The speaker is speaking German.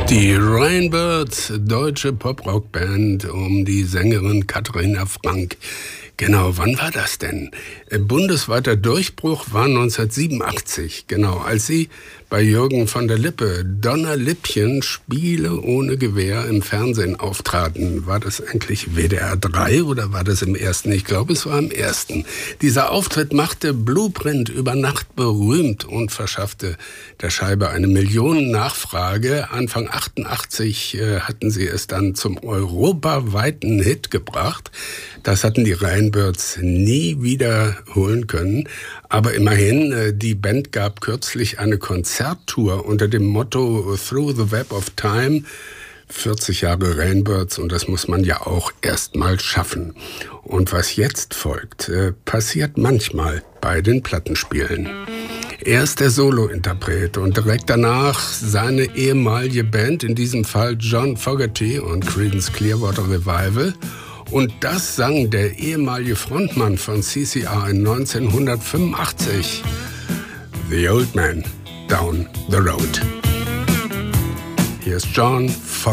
Die Rainbirds, deutsche Pop-Rock-Band um die Sängerin Katharina Frank. Genau, wann war das denn? Bundesweiter Durchbruch war 1987, genau, als sie bei Jürgen von der Lippe Donnerlippchen Spiele ohne Gewehr im Fernsehen auftraten. War das eigentlich WDR 3 oder war das im ersten? Ich glaube, es war im ersten. Dieser Auftritt machte Blueprint über Nacht berühmt und verschaffte der Scheibe eine Millionennachfrage. Anfang 88 hatten sie es dann zum europaweiten Hit gebracht. Das hatten die Rainbirds nie wiederholen können. Aber immerhin, die Band gab kürzlich eine Konzerttour unter dem Motto Through the Web of Time. 40 Jahre Rainbirds, und das muss man ja auch erstmal schaffen. Und was jetzt folgt, passiert manchmal bei den Plattenspielen. Er ist der Solo-Interpret und direkt danach seine ehemalige Band, in diesem Fall John Fogerty und Creedence Clearwater Revival. Und das sang der ehemalige Frontmann von CCR in 1985. The Old Man Down the Road. Hier ist John Fogerty.